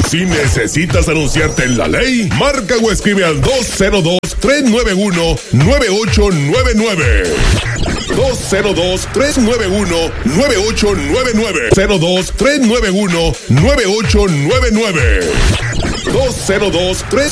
Si necesitas anunciarte en la ley, marca o escribe al 202-391-9899. 202-391-9899. 02-391-9899. 202-3